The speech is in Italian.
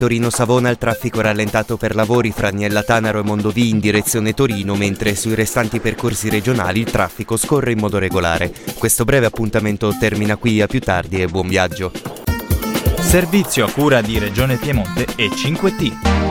Torino-Savona il traffico è rallentato per lavori fra Agnella Tanaro e Mondovì in direzione Torino, mentre sui restanti percorsi regionali il traffico scorre in modo regolare. Questo breve appuntamento termina qui, a più tardi e buon viaggio. Servizio a cura di Regione Piemonte e 5T.